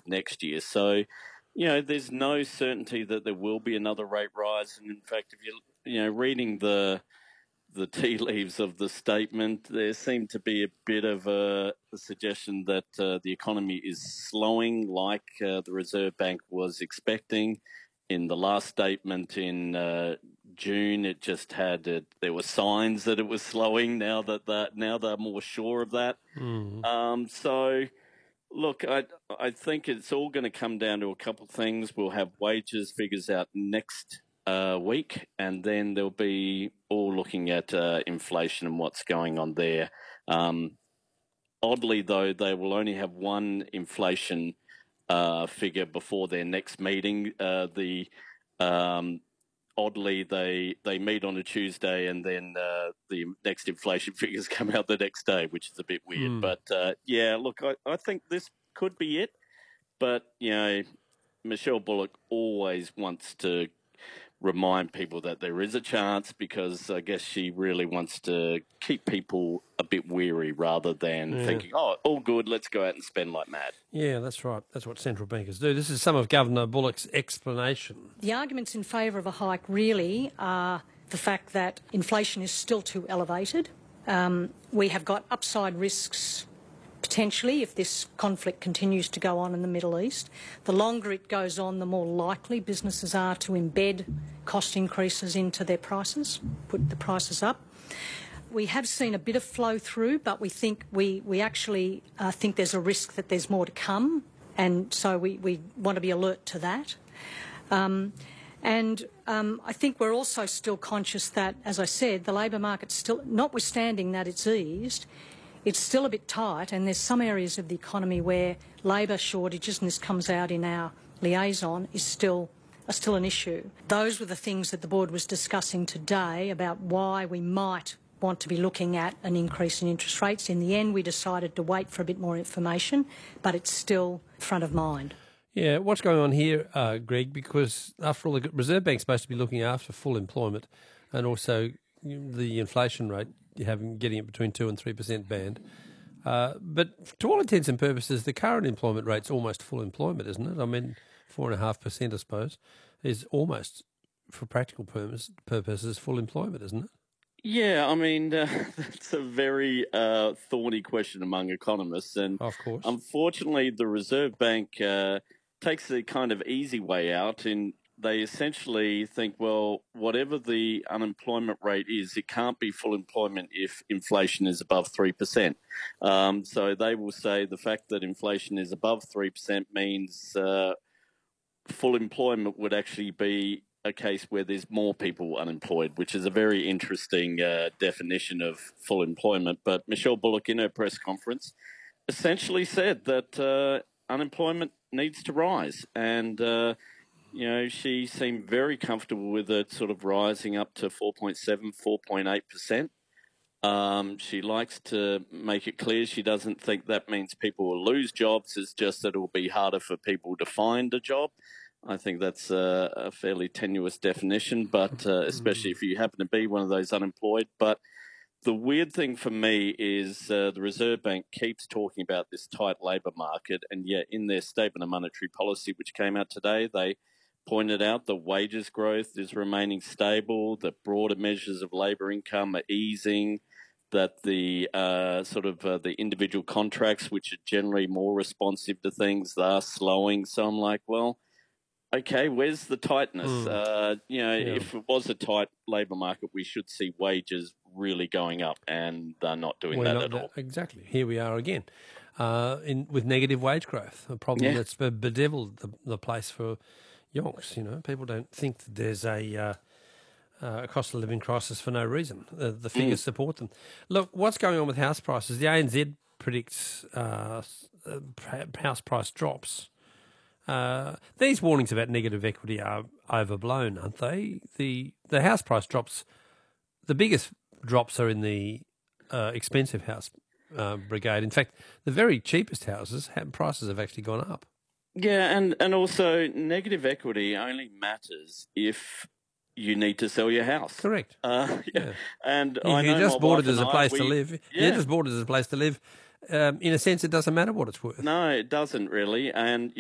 next year. So, there's no certainty that there will be another rate rise. And in fact, if you're, reading the tea leaves of the statement, there seemed to be a bit of a suggestion that the economy is slowing like the Reserve Bank was expecting. In the last statement in June, it just had there were signs that it was slowing. Now they're more sure of that. So, look, I think it's all going to come down to a couple of things. We'll have wages figures out next week, and then there'll be all looking at inflation and what's going on there. Oddly, though, they will only have one inflation figure before their next meeting. Oddly, they meet on a Tuesday, and then the next inflation figures come out the next day, which is a bit weird. But look, I think this could be it. But Michelle Bullock always wants to remind people that there is a chance, because I guess she really wants to keep people a bit weary rather than thinking, oh, all good, let's go out and spend like mad. Yeah, that's right. That's what central bankers do. This is some of Governor Bullock's explanation. The arguments in favour of a hike really are the fact that inflation is still too elevated. We have got upside risks potentially if this conflict continues to go on in the Middle East. The longer it goes on, the more likely businesses are to embed cost increases into their prices, put the prices up. We have seen a bit of flow through, but we think we actually think there's a risk that there's more to come, and so we want to be alert to that. I think we're also still conscious that, as I said, the labour market's still, notwithstanding that it's eased, it's still a bit tight, and there's some areas of the economy where labour shortages, and this comes out in our liaison, are still an issue. Those were the things that the board was discussing today about why we might want to be looking at an increase in interest rates. In the end, we decided to wait for a bit more information, but it's still front of mind. Yeah, what's going on here, Greg? Because after all, the Reserve Bank's supposed to be looking after full employment, and also the inflation rate, getting it between 2 and 3% band. But to all intents and purposes, the current employment rate's almost full employment, isn't it? I mean, 4.5%, I suppose, is almost, for practical purposes, full employment, isn't it? Yeah, I mean, that's a very thorny question among economists. And of course, unfortunately, the Reserve Bank takes the kind of easy way out, and they essentially think, well, whatever the unemployment rate is, it can't be full employment if inflation is above 3%. So they will say the fact that inflation is above 3% means full employment would actually be a case where there's more people unemployed, which is a very interesting definition of full employment. But Michelle Bullock, in her press conference, essentially said that unemployment needs to rise. And, she seemed very comfortable with it sort of rising up to 4.7, 4.8%. She likes to make it clear she doesn't think that means people will lose jobs. It's just that it will be harder for people to find a job. I think that's a fairly tenuous definition, but especially if you happen to be one of those unemployed. But the weird thing for me is the Reserve Bank keeps talking about this tight labour market, and yet in their statement of monetary policy, which came out today, they pointed out that wages growth is remaining stable, that broader measures of labour income are easing, that the the individual contracts, which are generally more responsive to things, are slowing. So I'm like, well, okay, where's the tightness? If it was a tight labour market, we should see wages really going up, and they're not doing that at all. Exactly. Here we are again with negative wage growth, a problem that's bedeviled the place for yonks. People don't think that there's a cost of living crisis for no reason. The figures support them. Look, what's going on with house prices? The ANZ predicts house price drops. These warnings about negative equity are overblown, aren't they? The house price drops, the biggest drops are in the expensive house brigade. In fact, the very cheapest houses, prices have actually gone up. Yeah, and also negative equity only matters if you need to sell your house. Correct. And if you just bought it as a place to live, in a sense, it doesn't matter what it's worth. No, it doesn't really. And